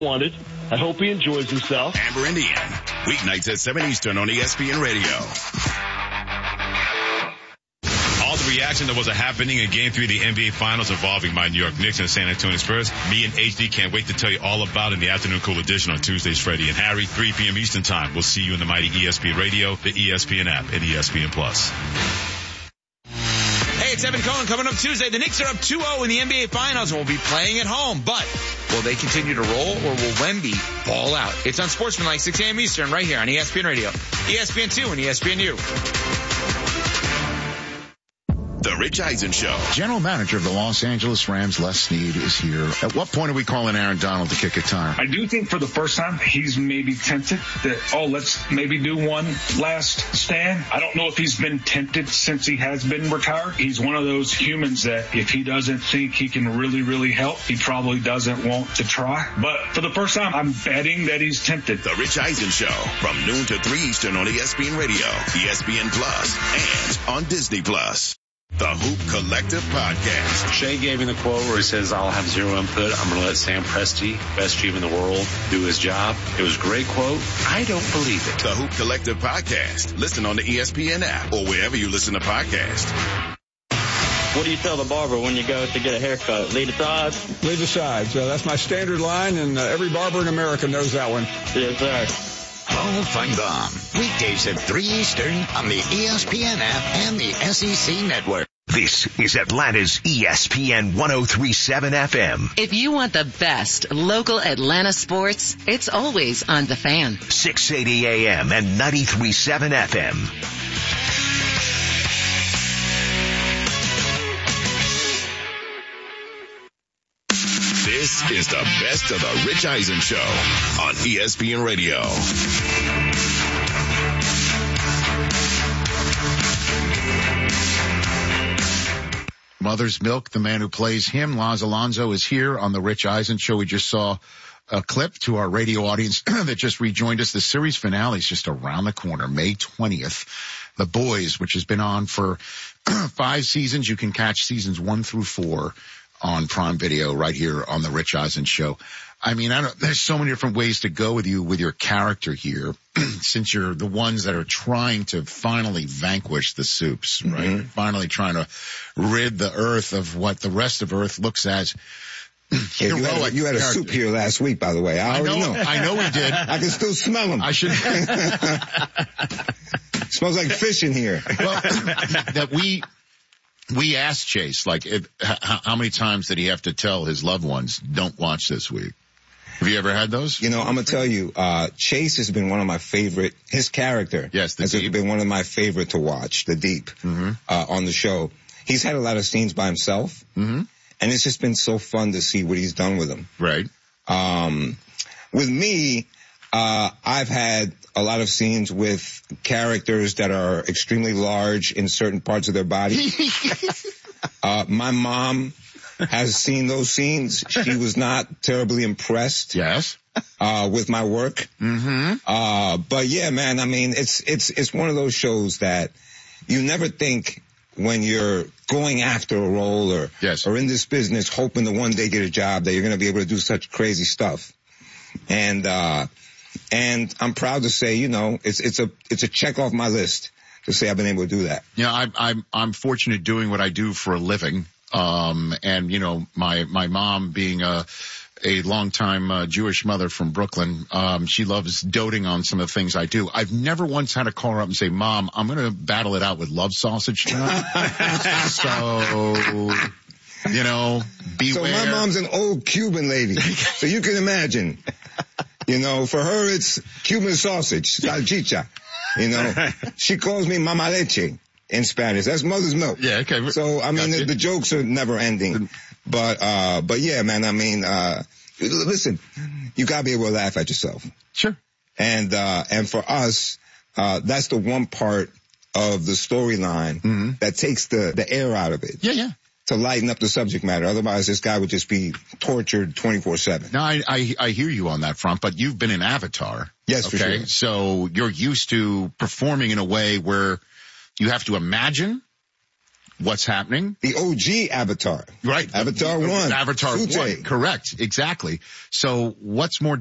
wanted. I hope he enjoys himself. Amber Indian, weeknights at 7 Eastern on ESPN Radio. All the reaction that was happening in Game 3 of the NBA Finals involving my New York Knicks and San Antonio Spurs, me and HD can't wait to tell you all about in the Afternoon Cool Edition on Tuesdays, Freddie and Harry, 3 p.m. Eastern Time. We'll see you in the mighty ESPN Radio, the ESPN app, and ESPN Plus. Hey, it's Evan Cohen coming up Tuesday. The Knicks are up 2-0 in the NBA Finals and will be playing at home. But will they continue to roll or will Wemby ball out? It's on Sportsmanlike, 6 a.m. Eastern, right here on ESPN Radio, ESPN2, and ESPNU. The Rich Eisen Show. General manager of the Los Angeles Rams, Les Snead, is here. At what point are we calling Aaron Donald to kick a tire? I do think for the first time, he's maybe tempted that, let's maybe do one last stand. I don't know if he's been tempted since he has been retired. He's one of those humans that if he doesn't think he can really, really help, he probably doesn't want to try. But for the first time, I'm betting that he's tempted. The Rich Eisen Show from noon to 3 Eastern on ESPN Radio, ESPN Plus, and on Disney Plus. The Hoop Collective Podcast. Shea gave me the quote where he says, I'll have zero input. I'm going to let Sam Presti, best GM in the world, do his job. It was a great quote. I don't believe it. The Hoop Collective Podcast. Listen on the ESPN app or wherever you listen to podcasts. What do you tell the barber when you go to get a haircut? Lead the sides? Lead the sides. That's my standard line, and every barber in America knows that one. Yes, sir. Paul Feinbaum, weekdays at 3 Eastern on the ESPN app and the SEC network. This is Atlanta's ESPN 103.7 FM. If you want the best local Atlanta sports, it's always on The Fan. 680 AM and 93.7 FM. This is the best of the Rich Eisen Show on ESPN Radio. Mother's Milk, the man who plays him, Laz Alonso, is here on the Rich Eisen Show. We just saw a clip to our radio audience that just rejoined us. The series finale is just around the corner, May 20th. The Boys, which has been on for 5 seasons. You can catch seasons 1 through 4 on Prime Video right here on the Rich Eisen Show. I mean, there's so many different ways to go with you, with your character here, since you're the ones that are trying to finally vanquish the Supes, right? Mm-hmm. Finally trying to rid the Earth of what the rest of Earth looks as. You had a soup here last week, by the way. I already know. I know we did. I can still smell them. I should. Smells like fish in here. Well, that we asked Chase, how many times did he have to tell his loved ones, don't watch this week? Have you ever had those? I'm going to tell you, Chase has been one of my favorite, his character. Yes, has been one of my favorite to watch, the Deep, on the show. He's had a lot of scenes by himself, and it's just been so fun to see what he's done with them. Right. With me, I've had a lot of scenes with characters that are extremely large in certain parts of their body. My mom has seen those scenes. She was not terribly impressed. Yes. With my work. But yeah, man, I mean, it's one of those shows that you never think when you're going after a role or in this business hoping to one day get a job that you're going to be able to do such crazy stuff. And I'm proud to say, it's a check off my list to say I've been able to do that. I'm fortunate doing what I do for a living. And my mom being a longtime Jewish mother from Brooklyn, she loves doting on some of the things I do. I've never once had to call her up and say, Mom, I'm going to battle it out with love sausage tonight. So, beware. So my mom's an old Cuban lady. So you can imagine, for her it's Cuban sausage, salchicha. She calls me mama leche in Spanish. That's mother's milk. Yeah, okay. So, I mean, the jokes are never ending. But yeah, man, I mean, listen, you gotta be able to laugh at yourself. Sure. And for us, that's the one part of the storyline that takes the air out of it. Yeah. To lighten up the subject matter. Otherwise, this guy would just be tortured 24/7. No, I hear you on that front, but you've been in Avatar. Yes, for sure. So you're used to performing in a way where you have to imagine What's happening? The OG Avatar. Right. Avatar 1. Avatar Sute. 1. Correct. Exactly. So what's more